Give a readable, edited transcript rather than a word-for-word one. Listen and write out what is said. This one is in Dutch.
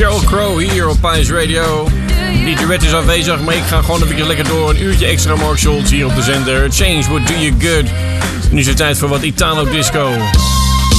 Sheryl Crow hier op Pies Radio. Die duet is afwezig, maar ik ga gewoon even lekker door. Een uurtje extra Mark Schultz hier op de zender. Change What Do You Good. Nu is het tijd voor wat Italo Disco.